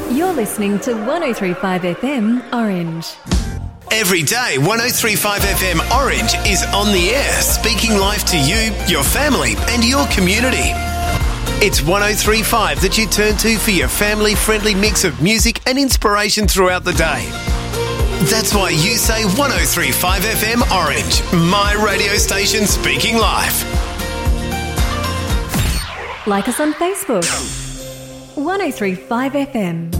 You're listening to 103.5 FM Orange. Every day, 103.5 FM Orange is on the air, speaking life to you, your family and your community. It's 103.5 that you turn to for your family-friendly mix of music and inspiration throughout the day. That's why you say 103.5 FM Orange, my radio station speaking life. Like us on Facebook. 103.5 FM.